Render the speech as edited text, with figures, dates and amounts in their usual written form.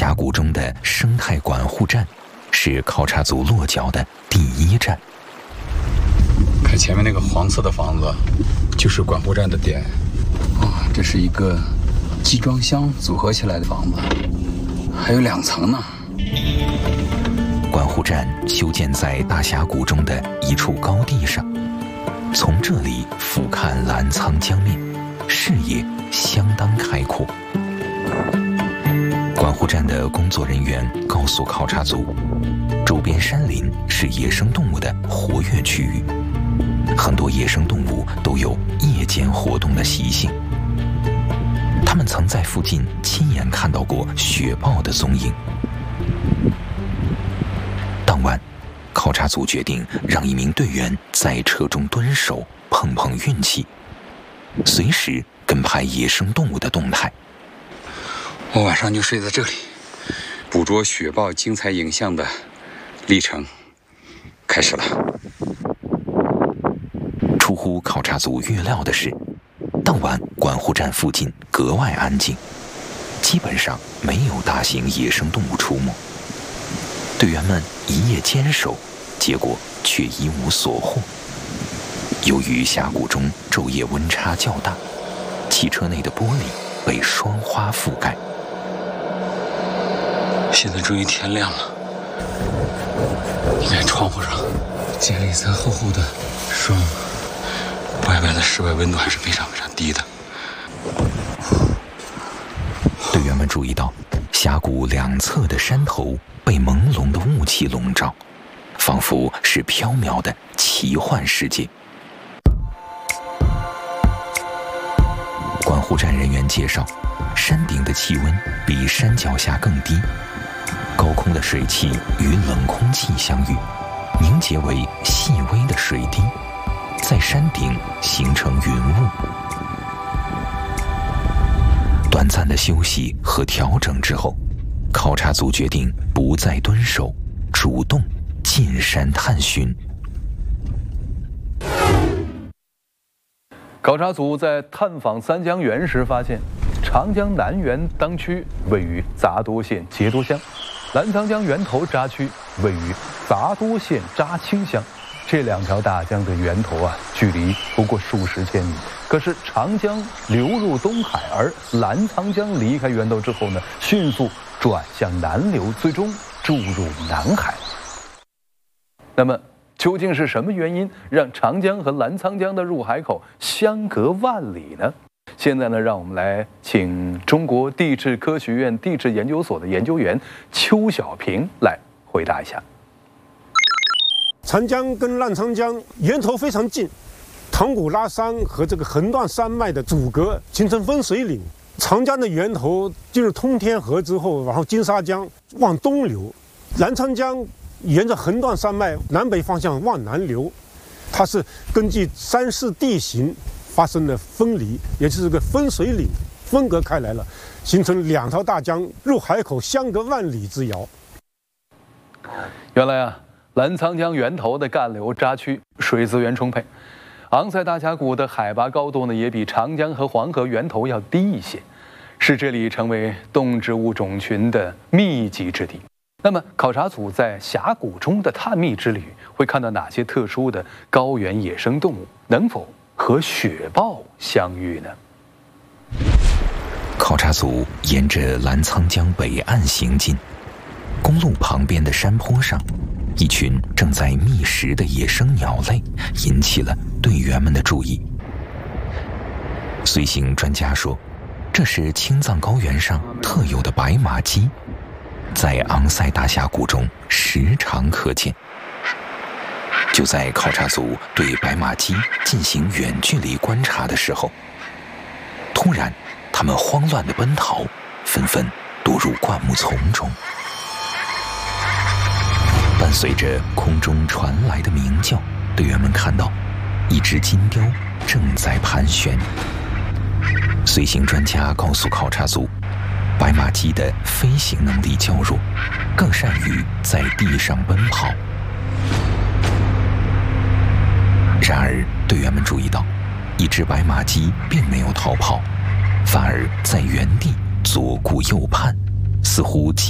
峡谷中的生态管护站是考察组落脚的第一站。 看前面那个黄色的房子，就是管护站的点。哇，这是一个集装箱组合起来的房子，还有2层呢。 管护站修建在大峡谷中的一处高地上，从这里俯瞰澜沧江面，视野相当开阔。管护站的工作人员告诉考察组，周边山林是野生动物的活跃区域，很多野生动物都有夜间活动的习性。他们曾在附近亲眼看到过雪豹的踪影。当晚，考察组决定让一名队员在车中蹲守，碰碰运气，随时跟拍野生动物的动态。 我晚上就睡在这里，捕捉雪豹精彩影像的历程开始了。 出乎考察组预料的是，当晚管护站附近格外安静，基本上没有大型野生动物出没。队员们一夜坚守，结果却一无所获。由于峡谷中昼夜温差较大，汽车内的玻璃被霜花覆盖。 现在终于天亮了，你看窗户上结了一层厚厚的霜，外面的室外温度还是非常非常低的。 队员们注意到，峡谷两侧的山头被朦胧的雾气笼罩，仿佛是缥缈的奇幻世界。管护站人员介绍，山顶的气温比山脚下更低，高空的水汽与冷空气相遇，凝结为细微的水滴，在山顶形成云雾。短暂的休息和调整之后，考察组决定不再蹲守，主动进山探寻。 考察组在探访三江源时发现，长江南源当区位于杂多县节多乡，澜沧江源头扎区位于杂多县扎青乡。这2条大江的源头距离不过数十千米。可是长江流入东海，而澜沧江离开源头之后呢，迅速转向南流，最终注入南海。那么究竟是什么原因让长江和澜沧江的入海口相隔万里呢？现在呢，让我们来请中国地质科学院地质研究所的研究员邱小平来回答一下。 长江跟澜沧江源头非常近，唐古拉山和这个横断山脉的阻隔，形成分水岭。长江的源头进入通天河之后，然后金沙江往东流，澜沧江沿着横断山脉南北方向往南流，它是根据山势地形发生了分离，也就是个分水岭分隔开来了，形成2条大江入海口相隔万里之遥。 原来澜沧江源头的干流扎区水资源充沛，昂塞大峡谷的海拔高度呢也比长江和黄河源头要低一些，使这里成为动植物种群的密集之地。那么考察组在峡谷中的探秘之旅会看到哪些特殊的高原野生动物？能否和雪豹相遇呢？ 考察组沿着澜沧江北岸行进，公路旁边的山坡上，一群正在觅食的野生鸟类引起了队员们的注意。随行专家说，这是青藏高原上特有的白马鸡，在昂塞大峡谷中时常可见。就在考察组对白马鸡进行远距离观察的时候，突然它们慌乱地奔逃，纷纷躲入灌木丛中。伴随着空中传来的鸣叫，队员们看到一只金雕正在盘旋。随行专家告诉考察组，白马鸡的飞行能力较弱，更善于在地上奔跑。然而，队员们注意到，一只白马鸡并没有逃跑，反而在原地左顾右盼，似乎